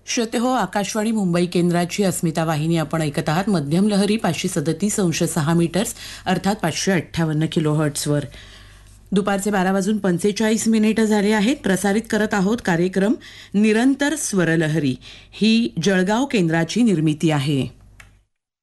श्रोतेहो, आकाशवाणी मुंबई केंद्राची अस्मिता वाहिनी आपण ऐकत आहात. मध्यम लहरी 537.6 मीटर्स अर्थात 558 किलोहर्ट्झवर. दुपारचे 12:45 झाले आहेत. प्रसारित करत आहोत कार्यक्रम निरंतर स्वरलहरी. ही जळगाव केंद्राची निर्मिती आहे.